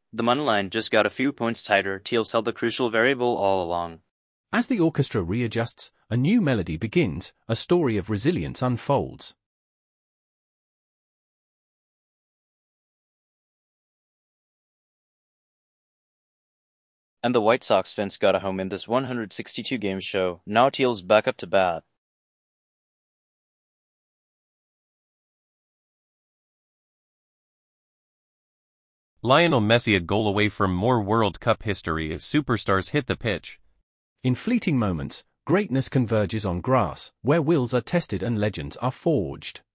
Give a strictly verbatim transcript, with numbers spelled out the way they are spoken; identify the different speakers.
Speaker 1: The money line just got a few points tighter. Teals held the crucial variable all along.
Speaker 2: As the orchestra readjusts, a new melody begins, a story of resilience unfolds.
Speaker 1: And the White Sox fence got a home in this one hundred sixty-two game show. Now Teals back up to bat.
Speaker 3: Lionel Messi a goal away from more World Cup history as superstars hit the pitch.
Speaker 2: In fleeting moments, greatness converges on grass, where wills are tested and legends are forged.